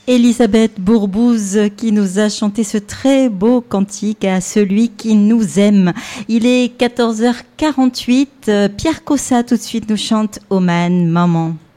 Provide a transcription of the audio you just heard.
Elisabeth Bourbouze qui nous a chanté ce très beau cantique à celui qui nous aime. Il est 14h48. Pierre Cossa tout de suite nous chante Oman, maman.